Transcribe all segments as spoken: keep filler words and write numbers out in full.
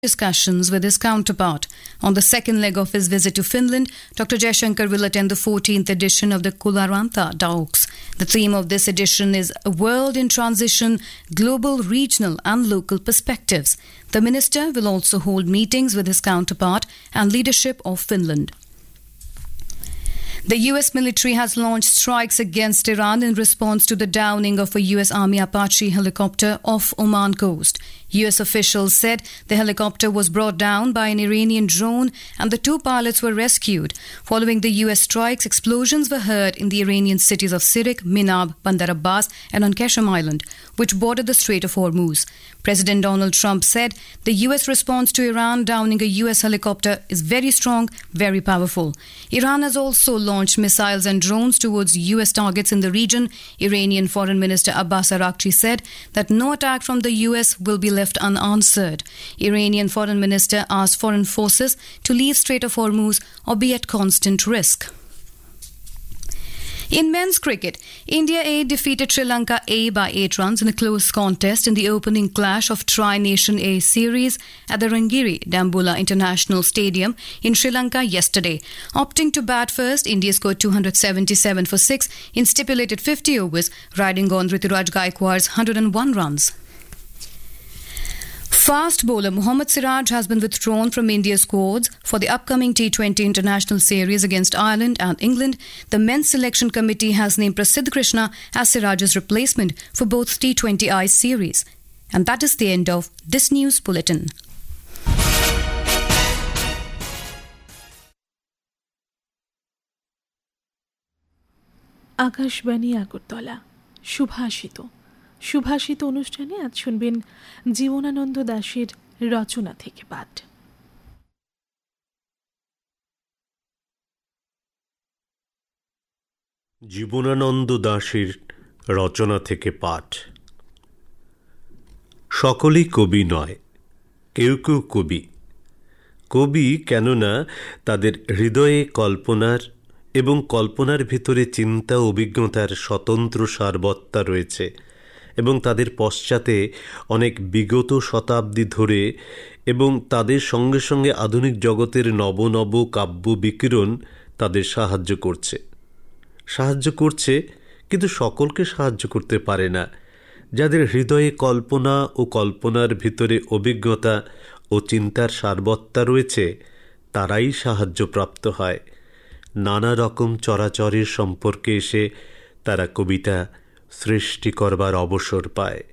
discussions with his counterpart. On the second leg of his visit to Finland, Doctor Jaishankar will attend the fourteenth edition of the Kularanta Talks. The theme of this edition is A World in Transition, Global, Regional and Local Perspectives. The minister will also hold meetings with his counterpart and leadership of Finland. The U S military has launched strikes against Iran in response to the downing of a U S Army Apache helicopter off Oman coast. U S officials said the helicopter was brought down by an Iranian drone and the two pilots were rescued. Following the U S strikes, explosions were heard in the Iranian cities of Sirik, Minab, Bandar Abbas and on Qashm Island, which border the Strait of Hormuz. President Donald Trump said the U S response to Iran downing a U S helicopter is very strong, very powerful. Iran has also launched missiles and drones towards U S targets in the region. Iranian Foreign Minister Abbas Araghchi said that no attack from the U S will be left unanswered. Iranian Foreign Minister asked foreign forces to leave Strait of Hormuz or be at constant risk. In men's cricket, India A defeated Sri Lanka A by eight runs in a close contest in the opening clash of Tri-Nation A series at the Rangiri Dambulla International Stadium in Sri Lanka yesterday. Opting to bat first, India scored two hundred seventy-seven for six in stipulated fifty overs, riding on Rituraj Gaikwad's one hundred one runs. Fast bowler Mohammad Siraj has been withdrawn from India's squads for the upcoming T twenty International Series against Ireland and England. The men's selection committee has named Prasidh Krishna as Siraj's replacement for both T twenty I series. And that is the end of this news bulletin. Akashvani Agartala সুভাষিত সুভাষিত অনুষ্ঠানে আজ শুনবেন জীবনানন্দ দাশের রচনা থেকে পাঠ। জীবনানন্দ দাশের রচনা থেকে পাঠ। সকলেই কবি নয়, কেউ কেউ কবি। কবি কেননা তাদের হৃদয়ে কল্পনার এবং কল্পনার ভিতরে চিন্তা অভিজ্ঞতার স্বতন্ত্র সারবত্তা রয়েছে এবং তাদের পশ্চাতে অনেক বিগত শতাব্দী ধরে এবং তাদের সঙ্গে সঙ্গে আধুনিক জগতের নব নব কাব্য বিকিরণ তাদের সাহায্য করছে সাহায্য করছে কিন্তু সকলকে সাহায্য করতে পারে না। যাদের হৃদয়ে কল্পনা ও কল্পনার ভিতরে অভিজ্ঞতা ও চিন্তার সারবত্তা রয়েছে তারাই সাহায্যপ্রাপ্ত হয়। নানা রকম চরাচরের সম্পর্কে এসে তারা কবিতা সৃষ্টি করবার অবসর পায়।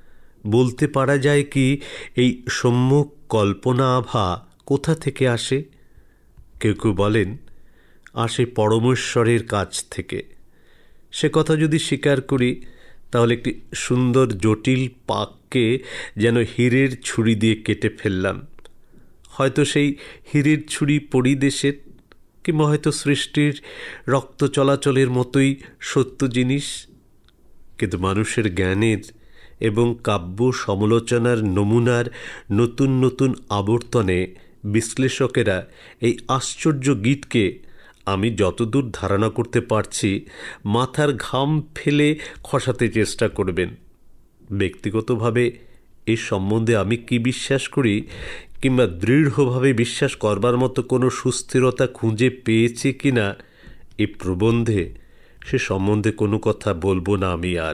বলতে পারা যায় কি এই সম্যক কল্পনা আভা কোথা থেকে আসে? কেউ কেউ বলেন আসে পরমেশ্বরের কাছ থেকে। সে কথা যদি স্বীকার করি তাহলে একটি সুন্দর জটিল পাককে যেন হীরের ছুরি দিয়ে কেটে ফেললাম। হয়তো সেই হীরের ছুরি পরিদেশের কিংবা হয়তো সৃষ্টির রক্ত চলাচলের মতোই সত্য জিনিস। কিন্তু মানুষের জ্ঞানের এবং কাব্য সমালোচনার নমুনার নতুন নতুন আবর্তনে বিশ্লেষকেরা এই আশ্চর্য গীতকে আমি যতদূর ধারণা করতে পারছি মাথার ঘাম ফেলে খসাতে চেষ্টা করবেন। ব্যক্তিগতভাবে এই সম্বন্ধে আমি কি বিশ্বাস করি কিংবা দৃঢ়ভাবে বিশ্বাস করবার মতো কোনো সুস্থিরতা খুঁজে পেয়েছি কিনা এই প্রবন্ধে সে সম্বন্ধে কোনো কথা বলবো না আমি আর।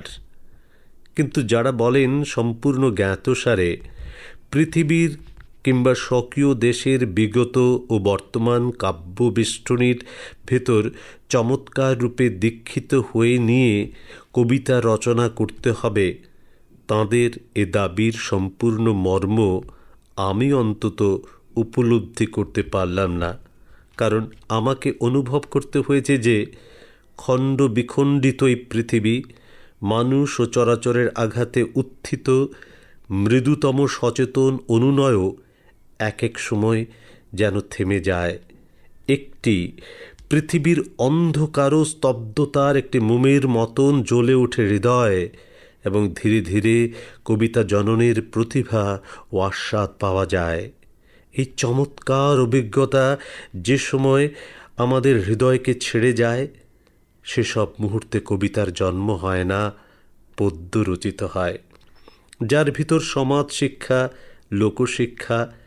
কিন্তু যারা বলেন সম্পূর্ণ জ্ঞাতসারে পৃথিবীর কিংবা স্বকীয় দেশের বিগত ও বর্তমান কাব্য বেষ্টনীর ভেতর চমৎকার রূপে দীক্ষিত হয়ে নিয়ে কবিতা রচনা করতে হবে, তাঁদের এ দাবির সম্পূর্ণ মর্ম আমি অন্তত উপলব্ধি করতে পারলাম না। কারণ আমাকে অনুভব করতে হয়েছে যে খণ্ড বিখণ্ডিত এই পৃথিবী মানুষ ও চরাচরের আঘাতে উত্থিত মৃদুতম সচেতন অনুনয়ও এক এক সময় যেন থেমে যায়। একটি পৃথিবীর অন্ধকার স্তব্ধতার একটি মোমের মতন জ্বলে ওঠে হৃদয় এবং ধীরে ধীরে কবিতা জননের প্রতিভা ও আস্বাদ পাওয়া যায়। এই চমৎকার অভিজ্ঞতা যে সময় আমাদের হৃদয়কে ছেড়ে যায় সেসব মুহূর্তে কবিতার জন্ম হয় না, পদ্য রচিত হয়। যার ভিতর সমাজ শিক্ষা, লোকশিক্ষা